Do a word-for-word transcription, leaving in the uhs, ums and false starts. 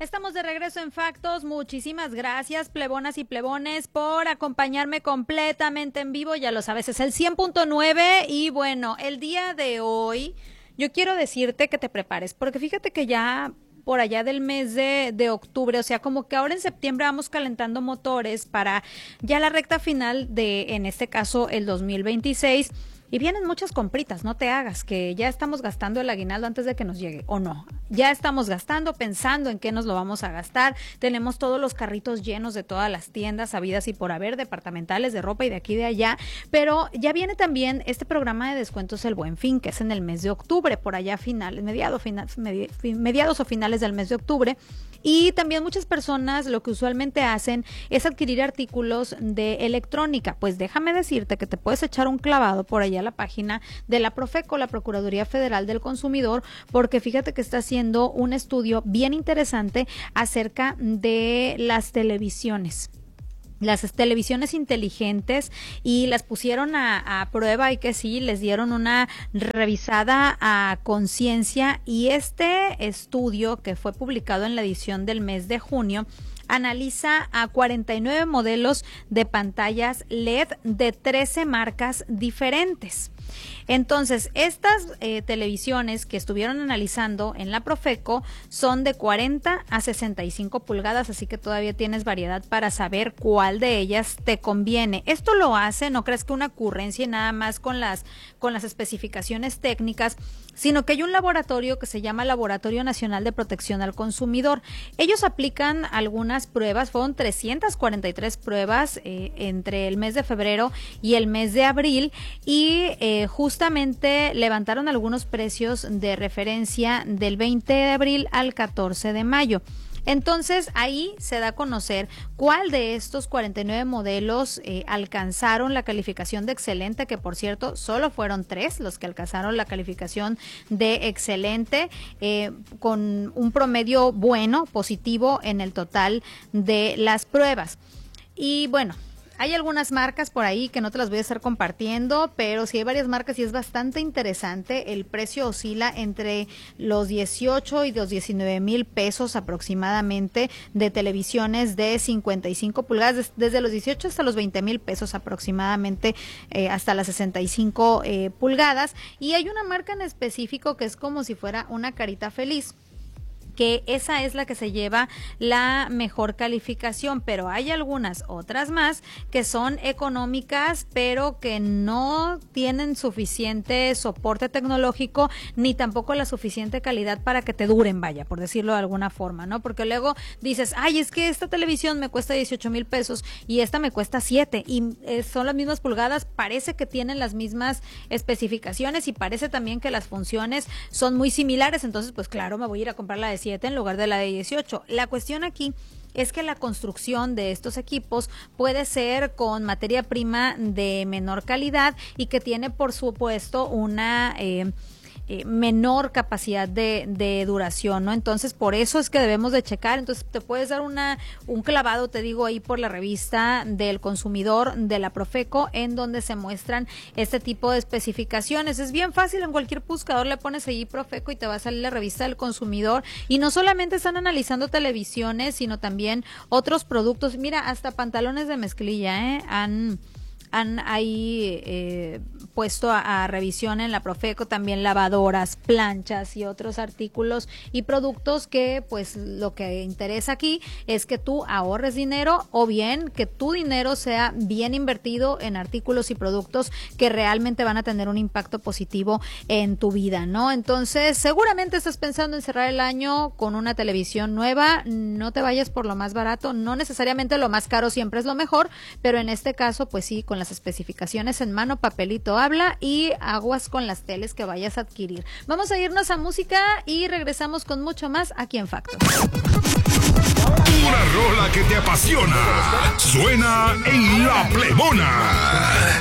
Estamos de regreso en Factos. Muchísimas gracias, plebonas y plebones, por acompañarme completamente en vivo. Ya lo sabes, es el cien punto nueve. Y bueno, el día de hoy yo quiero decirte que te prepares, porque fíjate que ya por allá del mes de, de octubre, o sea, como que ahora en septiembre vamos calentando motores para ya la recta final de, en este caso, el dos mil veintiséis. Y vienen muchas compritas, no te hagas, que ya estamos gastando el aguinaldo antes de que nos llegue, o no. Ya estamos gastando, pensando en qué nos lo vamos a gastar. Tenemos todos los carritos llenos de todas las tiendas habidas y por haber, departamentales, de ropa y de aquí y de allá. Pero ya viene también este programa de descuentos El Buen Fin, que es en el mes de octubre, por allá finales, mediados, final, medi, mediados o finales del mes de octubre. Y también muchas personas lo que usualmente hacen es adquirir artículos de electrónica. Pues déjame decirte que te puedes echar un clavado por allá a la página de la Profeco, la Procuraduría Federal del Consumidor, porque fíjate que está haciendo un estudio bien interesante acerca de las televisiones. Las televisiones inteligentes, y las pusieron a, a prueba, y que sí, les dieron una revisada a conciencia. Y este estudio, que fue publicado en la edición del mes de junio, analiza a cuarenta y nueve modelos de pantallas L E D de trece marcas diferentes. Entonces, estas eh, televisiones que estuvieron analizando en la Profeco son de cuarenta a sesenta y cinco pulgadas, así que todavía tienes variedad para saber cuál de ellas te conviene. Esto lo hace, no creas que una ocurrencia nada más con las, con las especificaciones técnicas, sino que hay un laboratorio que se llama Laboratorio Nacional de Protección al Consumidor. Ellos aplican algunas pruebas, fueron trescientas cuarenta y tres pruebas eh, entre el mes de febrero y el mes de abril, y eh, justamente levantaron algunos precios de referencia del veinte de abril al catorce de mayo. Entonces ahí se da a conocer cuál de estos cuarenta y nueve modelos eh, alcanzaron la calificación de excelente, que por cierto solo fueron tres los que alcanzaron la calificación de excelente, eh, con un promedio bueno, positivo en el total de las pruebas. Y bueno, hay algunas marcas por ahí que no te las voy a estar compartiendo, pero sí hay varias marcas y es bastante interesante. El precio oscila entre los dieciocho y los diecinueve mil pesos aproximadamente, de televisiones de cincuenta y cinco pulgadas, desde los dieciocho hasta los veinte mil pesos aproximadamente, eh, hasta las sesenta y cinco eh, pulgadas. Y hay una marca en específico que es como si fuera una carita feliz, que esa es la que se lleva la mejor calificación, pero hay algunas otras más que son económicas, pero que no tienen suficiente soporte tecnológico, ni tampoco la suficiente calidad para que te duren, vaya, por decirlo de alguna forma, ¿no? Porque luego dices, ay, es que esta televisión me cuesta dieciocho mil pesos y esta me cuesta siete, y eh, son las mismas pulgadas, parece que tienen las mismas especificaciones y parece también que las funciones son muy similares, entonces pues claro, me voy a ir a comprar la de siete en lugar de la de dieciocho. La cuestión aquí es que la construcción de estos equipos puede ser con materia prima de menor calidad y que tiene, por supuesto, una eh, eh, menor capacidad de, de duración, ¿no? Entonces, por eso es que debemos de checar. Entonces, te puedes dar una un clavado, te digo, ahí por la revista del consumidor de la Profeco, en donde se muestran este tipo de especificaciones. Es bien fácil, en cualquier buscador le pones ahí Profeco y te va a salir la revista del consumidor, y no solamente están analizando televisiones, sino también otros productos. Mira, hasta pantalones de mezclilla, ¿eh? Han... han ahí eh, puesto a, a revisión en la Profeco también lavadoras, planchas y otros artículos y productos que pues lo que interesa aquí es que tú ahorres dinero, o bien que tu dinero sea bien invertido en artículos y productos que realmente van a tener un impacto positivo en tu vida, ¿no? Entonces, seguramente estás pensando en cerrar el año con una televisión nueva. No te vayas por lo más barato, no necesariamente lo más caro siempre es lo mejor, pero en este caso pues sí, con las especificaciones en mano, papelito habla, y aguas con las teles que vayas a adquirir. Vamos a irnos a música y regresamos con mucho más aquí en Factos. Una rola que te apasiona suena en La Plebona.